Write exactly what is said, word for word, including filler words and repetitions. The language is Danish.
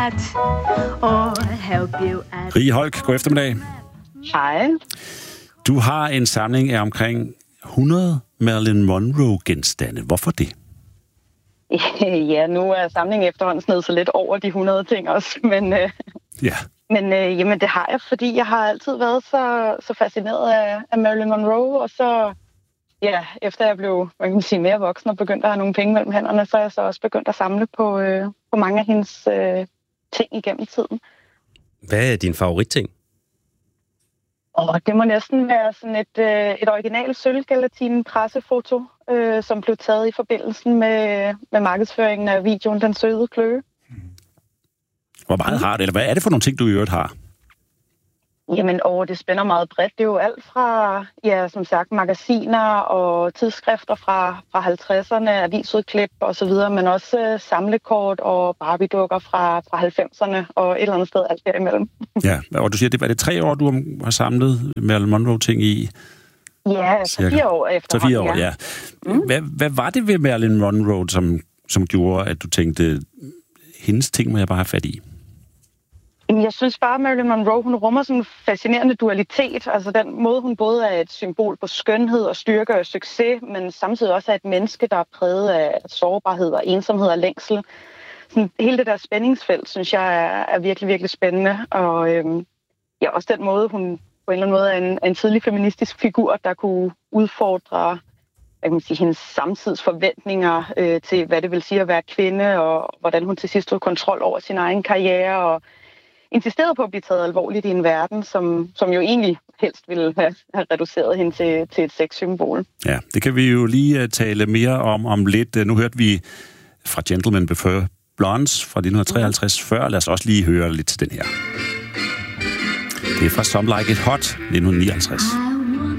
Rie Holk, god eftermiddag. Hej. Du har en samling af omkring hundrede Marilyn Monroe-genstande. Hvorfor det? Ja, nu er samlingen efterhånden sned så lidt over de hundrede ting også, men, øh, ja. men øh, jamen, det har jeg, fordi jeg har altid været så, så fascineret af, af Marilyn Monroe, og så, ja, efter jeg blev, hvad kan man sige, mere voksen og begyndte at have nogle penge mellem hænderne, så er jeg så også begyndt at samle på, øh, på mange af hendes øh, ting igennem tiden. Hvad er din favoritting? Og det må næsten være sådan et, øh, et originalt sølvgelatine pressefoto, øh, som blev taget i forbindelse med, med markedsføringen af videoen Den Søde Kløe. Hvor meget har det, eller hvad er det for nogle ting, du i øvrigt har? Jamen, åh, det spænder meget bredt. Det er jo alt fra, ja, som sagt, magasiner og tidsskrifter fra, fra halvtredserne, avisudklip og så videre, men også øh, samlekort og Barbie-dukker fra, fra halvfemserne og et eller andet sted alt derimellem. Ja, og du siger, det var det tre år, du har samlet Marilyn Monroe-ting i? Ja, så fire år efter. Så fire år, ja. Mm. Hvad, hvad var det ved Marilyn Monroe, som, som gjorde, at du tænkte, hendes ting må jeg bare have fat i? Jeg synes bare, at Marilyn Monroe, hun rummer sådan en fascinerende dualitet. Altså den måde, hun både er et symbol på skønhed og styrke og succes, men samtidig også er et menneske, der er præget af sårbarhed og ensomhed og længsel. Sådan, hele det der spændingsfelt, synes jeg, er, er virkelig, virkelig spændende. Og øhm, ja, også den måde, hun på en eller anden måde er en, en tidlig feministisk figur, der kunne udfordre hvad kan man sige, hendes samtids forventninger øh, til, hvad det vil sige at være kvinde, og hvordan hun til sidst tog kontrol over sin egen karriere, og insisterede på at blive taget alvorligt i en verden, som, som jo egentlig helst ville have, have reduceret hende til, til et sexsymbol. Ja, det kan vi jo lige uh, tale mere om om lidt. Uh, nu hørte vi fra Gentlemen Prefer Blondes fra nitten treoghalvtreds mm. før. Lad os også lige høre lidt til den her. Det er fra Some Like It Hot, nitten nioghalvtreds.